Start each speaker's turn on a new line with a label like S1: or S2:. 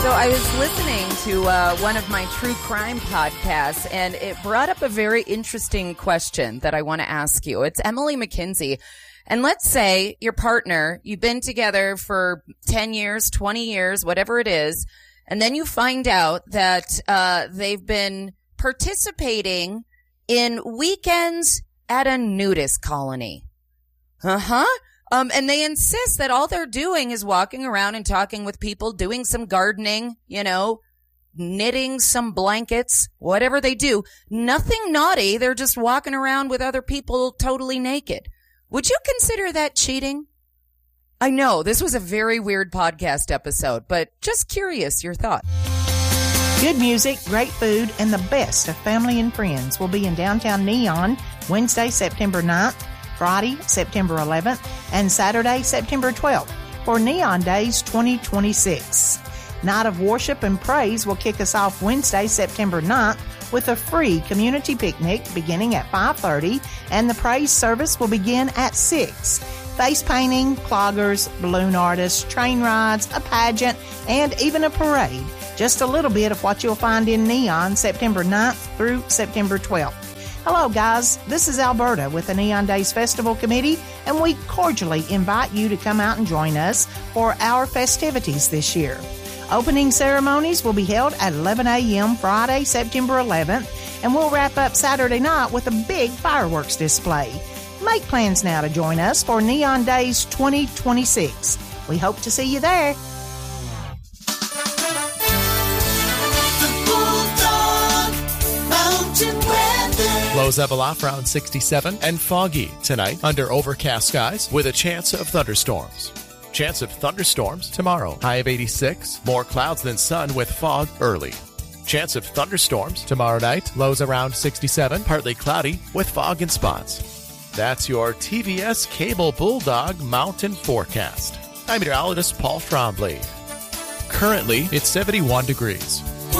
S1: So I was listening to one of my true crime podcasts, and it brought up a very interesting question that I want to ask you. It's Emily McKinsey. And let's say your partner, you've been together for 10 years, 20 years, whatever it is, and then you find out that they've been participating in weekends at a nudist colony. And they insist that all they're doing is walking around and talking with people, doing some gardening, knitting some blankets, whatever they do. Nothing naughty. They're just walking around with other people totally naked. Would you consider that cheating? I know this was a very weird podcast episode, but just curious, your thought.
S2: Good music, great food, and the best of family and friends will be in downtown Neon Wednesday, September 9th, Friday, September 11th, and Saturday, September 12th for Neon Days 2026. Night of Worship and Praise will kick us off Wednesday, September 9th with a free community picnic beginning at 5:30, and the praise service will begin at 6. Face painting, cloggers, balloon artists, train rides, a pageant, and even a parade. Just a little bit of what you'll find in Neon September 9th through September 12th. Hello, guys. This is Alberta with the Neon Days Festival Committee, and we cordially invite you to come out and join us for our festivities this year. Opening ceremonies will be held at 11 a.m. Friday, September 11th, and we'll wrap up Saturday night with a big fireworks display. Make plans now to join us for Neon Days 2026. We hope to see you there.
S3: Lows up off around 67 and foggy tonight under overcast skies with a chance of thunderstorms. Chance of thunderstorms tomorrow. High of 86. More clouds than sun with fog early. Chance of thunderstorms tomorrow night. Lows around 67. Partly cloudy with fog in spots. That's your TVS Cable Bulldog Mountain Forecast. I'm meteorologist Paul Trombley. Currently, it's 71 degrees.